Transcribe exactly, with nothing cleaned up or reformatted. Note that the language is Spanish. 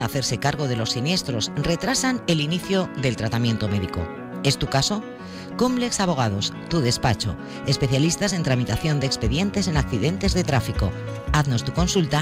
hacerse cargo de los siniestros, retrasan el inicio del tratamiento médico. ¿Es tu caso? Complex Abogados, tu despacho, especialistas en tramitación de expedientes en accidentes de tráfico. Haznos tu consulta